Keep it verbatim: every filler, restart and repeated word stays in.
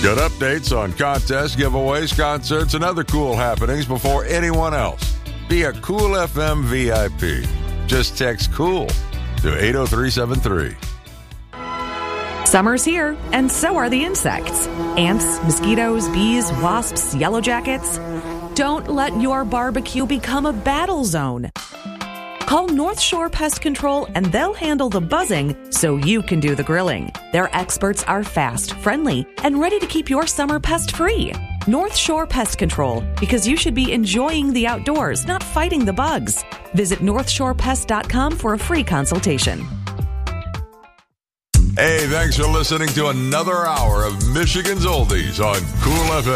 Get updates on contests, giveaways, concerts, and other cool happenings before anyone else. Be a Cool F M V I P. Just text COOL to eight oh three seven three. Summer's here, and so are the insects. Ants, mosquitoes, bees, wasps, yellow jackets. Don't let your barbecue become a battle zone. Call North Shore Pest Control and they'll handle the buzzing so you can do the grilling. Their experts are fast, friendly, and ready to keep your summer pest-free. North Shore Pest Control, because you should be enjoying the outdoors, not fighting the bugs. Visit north shore pest dot com for a free consultation. Hey, thanks for listening to another hour of Michigan's Oldies on Cool F M.